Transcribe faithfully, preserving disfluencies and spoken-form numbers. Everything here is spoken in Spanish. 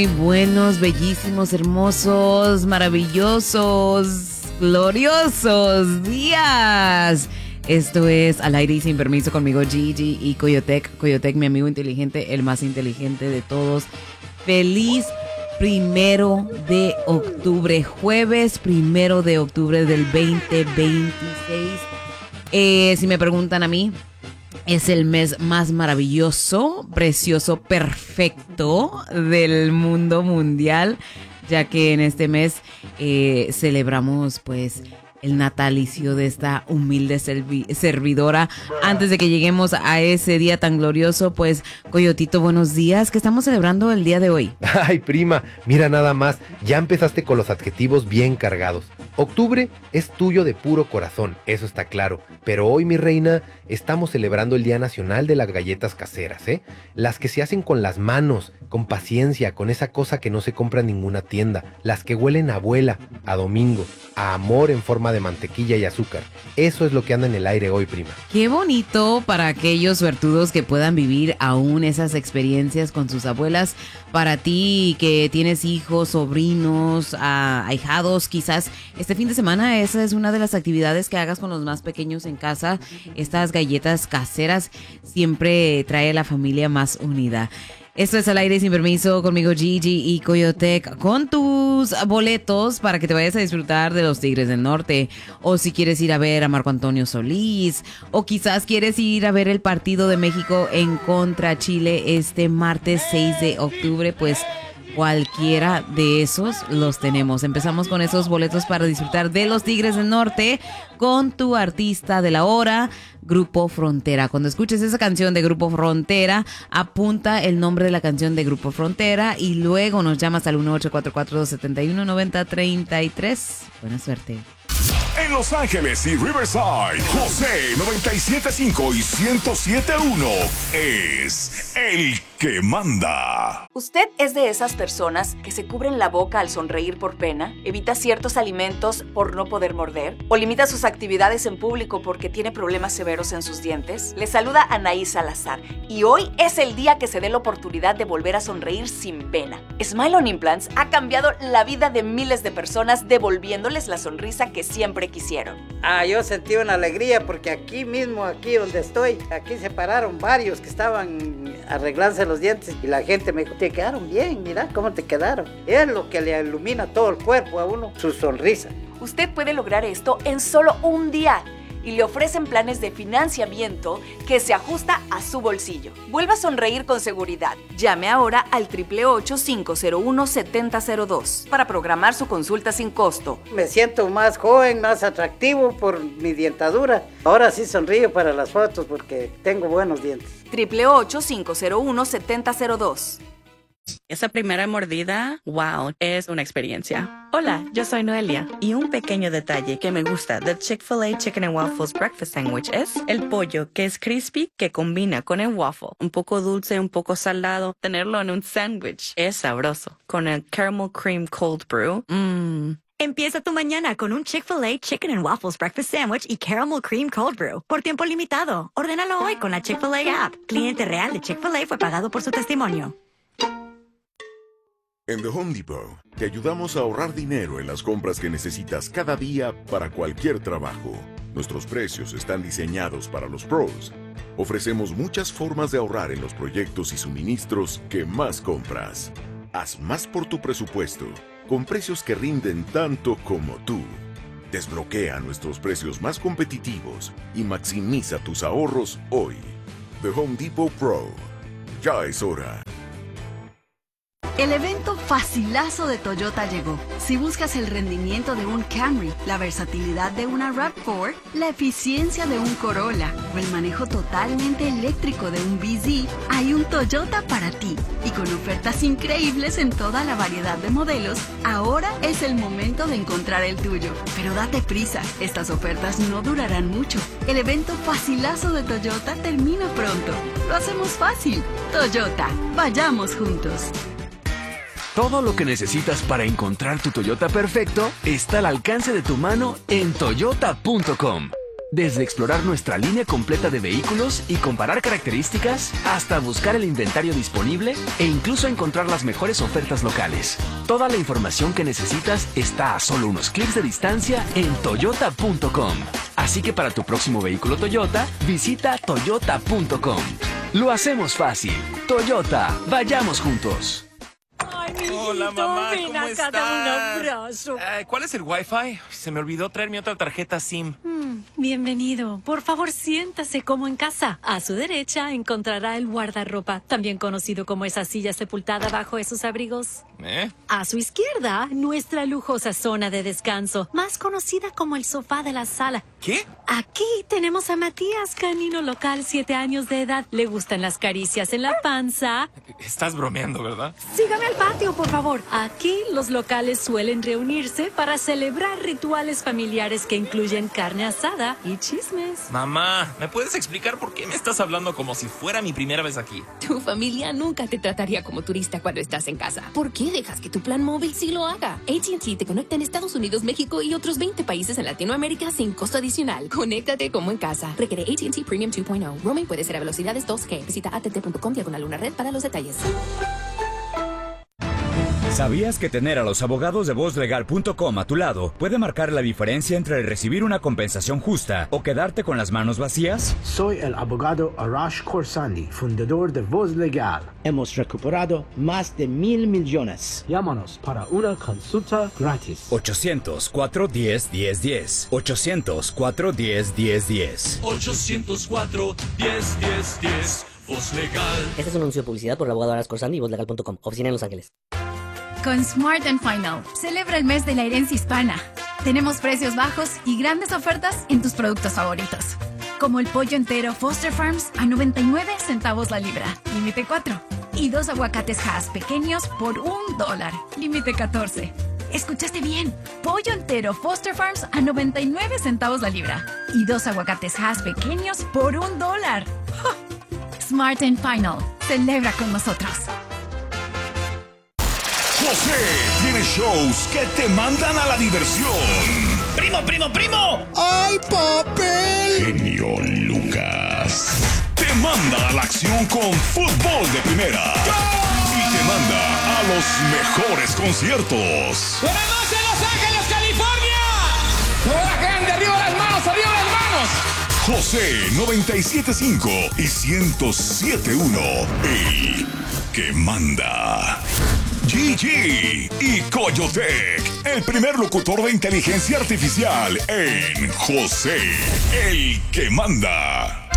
buenos, bellísimos, hermosos, maravillosos, gloriosos días. Esto es Al Aire y Sin Permiso conmigo, Gigi y Coyotec. Coyotec, mi amigo inteligente, el más inteligente de todos. Feliz primero de octubre, jueves primero de octubre del veinte veintiséis. Eh, si me preguntan a mí, es el mes más maravilloso, precioso, perfecto del mundo mundial, ya que en este mes eh, celebramos pues el natalicio de esta humilde servi- servidora. Antes de que lleguemos a ese día tan glorioso, pues, Coyotito, buenos días. ¿Qué estamos celebrando el día de hoy? Ay, prima, mira nada más, ya empezaste con los adjetivos bien cargados. Octubre es tuyo de puro corazón, eso está claro. Pero hoy, mi reina, estamos celebrando el Día Nacional de las Galletas Caseras, ¿eh? Las que se hacen con las manos, con paciencia, con esa cosa que no se compra en ninguna tienda. Las que huelen a abuela, a domingo, a amor en forma de mantequilla y azúcar. Eso es lo que anda en el aire hoy, prima. Qué bonito para aquellos suertudos que puedan vivir aún esas experiencias con sus abuelas. Para ti que tienes hijos, sobrinos, ah, ahijados, quizás este fin de semana esa es una de las actividades que hagas con los más pequeños en casa. Estas galletas caseras siempre trae a la familia más unida. Esto es Al Aire Sin Permiso conmigo, Gigi y Coyotec, con tus boletos para que te vayas a disfrutar de los Tigres del Norte. O si quieres ir a ver a Marco Antonio Solís, o quizás quieres ir a ver el partido de México en contra Chile este martes seis de octubre, pues cualquiera de esos los tenemos. Empezamos con esos boletos para disfrutar de los Tigres del Norte con tu artista de la hora, Grupo Frontera. Cuando escuches esa canción de Grupo Frontera, apunta el nombre de la canción de Grupo Frontera y luego nos llamas al uno ocho cuatro cuatro, dos siete uno, nueve cero tres tres. Buena suerte. En Los Ángeles y Riverside, José noventa y siete punto cinco y ciento siete punto uno es el que manda. ¿Usted es de esas personas que se cubren la boca al sonreír por pena, evita ciertos alimentos por no poder morder, o limita sus actividades en público porque tiene problemas severos en sus dientes? Le saluda Anaí Salazar y hoy es el día que se dé la oportunidad de volver a sonreír sin pena. Smile on Implants ha cambiado la vida de miles de personas devolviéndoles la sonrisa que siempre quisieron. Ah, yo sentí una alegría porque aquí mismo, aquí donde estoy, aquí se pararon varios que estaban arreglándose los dientes y la gente me dijo, te quedaron bien, mira cómo te quedaron. Es lo que le ilumina todo el cuerpo a uno, su sonrisa. Usted puede lograr esto en solo un día y le ofrecen planes de financiamiento que se ajusta a su bolsillo. Vuelva a sonreír con seguridad. Llame ahora al ocho ocho ocho, cinco cero uno, siete cero cero dos para programar su consulta sin costo. Me siento más joven, más atractivo por mi dientadura. Ahora sí sonrío para las fotos porque tengo buenos dientes. ocho ocho ocho, cinco cero uno, siete cero cero dos. Esa primera mordida, wow, es una experiencia. Hola, yo soy Noelia y un pequeño detalle que me gusta del Chick-fil-A Chicken and Waffles Breakfast Sandwich es el pollo que es crispy que combina con el waffle. Un poco dulce, un poco salado. Tenerlo en un sándwich es sabroso. Con el Caramel Cream Cold Brew, mmm. Empieza tu mañana con un Chick-fil-A Chicken and Waffles Breakfast Sandwich y Caramel Cream Cold Brew por tiempo limitado. Ordénalo hoy con la Chick-fil-A app. Cliente real de Chick-fil-A fue pagado por su testimonio. En The Home Depot, te ayudamos a ahorrar dinero en las compras que necesitas cada día para cualquier trabajo. Nuestros precios están diseñados para los pros. Ofrecemos muchas formas de ahorrar en los proyectos y suministros que más compras. Haz más por tu presupuesto, con precios que rinden tanto como tú. Desbloquea nuestros precios más competitivos y maximiza tus ahorros hoy. The Home Depot Pro. Ya es hora. El evento facilazo de Toyota llegó. Si buscas el rendimiento de un Camry, la versatilidad de una RAV cuatro, la eficiencia de un Corolla o el manejo totalmente eléctrico de un B Z, hay un Toyota para ti. Y con ofertas increíbles en toda la variedad de modelos, ahora es el momento de encontrar el tuyo. Pero date prisa, estas ofertas no durarán mucho. El evento facilazo de Toyota termina pronto. Lo hacemos fácil. Toyota, vayamos juntos. Todo lo que necesitas para encontrar tu Toyota perfecto está al alcance de tu mano en toyota punto com. Desde explorar nuestra línea completa de vehículos y comparar características, hasta buscar el inventario disponible e incluso encontrar las mejores ofertas locales. Toda la información que necesitas está a solo unos clics de distancia en toyota punto com. Así que para tu próximo vehículo Toyota, visita toyota punto com. Lo hacemos fácil. Toyota, vayamos juntos. Ay, mijito, hola, mamá, ven ¿cómo acá, estás? dame un abrazo. Eh, ¿Cuál es el Wi-Fi? Se me olvidó traer mi otra tarjeta SIM. Mm, bienvenido. Por favor, siéntase como en casa. A su derecha encontrará el guardarropa, también conocido como esa silla sepultada bajo esos abrigos. ¿Eh? A su izquierda, nuestra lujosa zona de descanso, más conocida como el sofá de la sala. ¿Qué? Aquí tenemos a Matías, canino local, siete años de edad. Le gustan las caricias en la panza. Estás bromeando, ¿verdad? Sígame al patio, por favor. Aquí los locales suelen reunirse para celebrar rituales familiares que incluyen carne asada y chismes. Mamá, ¿me puedes explicar por qué me estás hablando como si fuera mi primera vez aquí? Tu familia nunca te trataría como turista cuando estás en casa. ¿Por qué dejas que tu plan móvil sí lo haga? A T and T te conecta en Estados Unidos, México y otros veinte países en Latinoamérica sin costo adicional. Conéctate como en casa. Requiere A T and T Premium dos punto cero. Roaming puede ser a velocidades dos G. Visita a t t punto com diagonal una red para los detalles. ¿Sabías que tener a los abogados de voz legal punto com a tu lado puede marcar la diferencia entre recibir una compensación justa o quedarte con las manos vacías? Soy el abogado Arash Khorsandi, fundador de Voz Legal. Hemos recuperado más de mil millones. Llámanos para una consulta gratis. ochocientos, cuatro uno cero, uno cero uno cero. ochocientos, cuatro uno cero, uno cero uno cero. ochocientos cuatro, diez, diez, diez. Voz Legal. Este es un anuncio de publicidad por el abogado Arash Khorsandi y voz legal punto com. Oficina en Los Ángeles. Con Smart and Final, celebra el mes de la herencia hispana. Tenemos precios bajos y grandes ofertas en tus productos favoritos. Como el pollo entero Foster Farms a noventa y nueve centavos la libra, límite cuatro. Y dos aguacates Hass pequeños por un dólar, límite catorce. ¿Escuchaste bien? Pollo entero Foster Farms a noventa y nueve centavos la libra. Y dos aguacates Hass pequeños por un dólar. ¡Oh! Smart and Final, celebra con nosotros. José tiene shows que te mandan a la diversión. ¡Primo, primo, primo! ¡Ay, papel! Genio Lucas te manda a la acción con fútbol de primera. ¡Gol! Y te manda a los mejores conciertos. ¡Buenas noches, Los Ángeles, California! ¡Toda la gente, arriba las manos, arriba las manos! José noventa y siete punto cinco y ciento siete punto uno. El que manda. Gigi y Coyotec, el primer locutor de inteligencia artificial en José, el que manda.